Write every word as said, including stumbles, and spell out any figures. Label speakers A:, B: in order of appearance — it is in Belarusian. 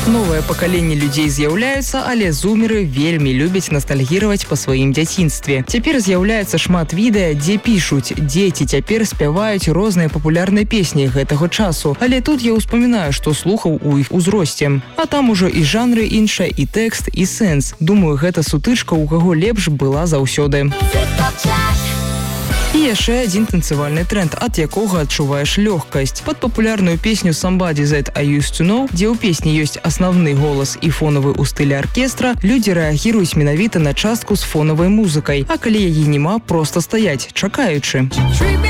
A: Новае пакаленне людзей з'яўляюцца, але зумеры вельмі любяць ностальгіраваць па сваім дзяцінстве. Цяпер з'яўляецца шмат відэа, дзе пішуць: дзеці цяпер спяваюць розныя папулярныя песні гэтага часу. Але тут я ўспамінаю, што слухаў у іх узросце. А там ужо і жанры іншыя, і тэкст, і сэнс. Думаю, гэта сутычка, у каго лепш была заўсёды. І яшчэ адзін танцевальны тренд, ад якога адчуваеш лёгкасць. Пад папулярную песню «Somebody That I Used to Know», дзе ў песні ёсць асноўны голас і фонавы ў стылі аркестра, людзі рэагіруюць менавіта на частку з фонавай музыкай, а калі яе няма, проста стаяць, чакаючы.